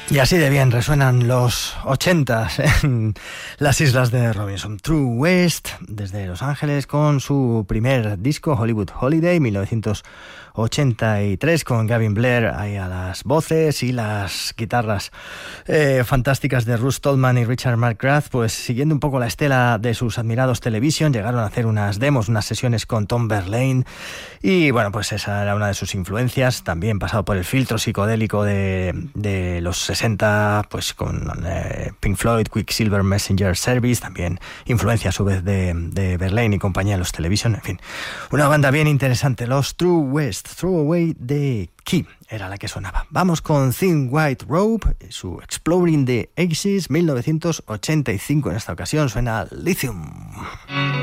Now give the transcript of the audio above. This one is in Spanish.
Y así de bien resuenan los 80s en las islas de Robinson. True West, desde Los Ángeles, con su primer disco, Hollywood Holiday, 1983, con Gavin Blair ahí a las voces y las guitarras fantásticas de Russ Tolman y Richard McGrath. Pues siguiendo un poco la estela de sus admirados Television, llegaron a hacer unas demos, unas sesiones con Tom Verlaine, y bueno, pues esa era una de sus influencias, también pasado por el filtro psicodélico de los 60, pues con Pink Floyd, Quicksilver Messenger Service, también influencia a su vez de Verlaine y compañía, los Television, en fin, una banda bien interesante, los True West. Throw Away the Key era la que sonaba. Vamos con Thin White Rope, su Exploring the Aces, 1985. En esta ocasión suena Lithium.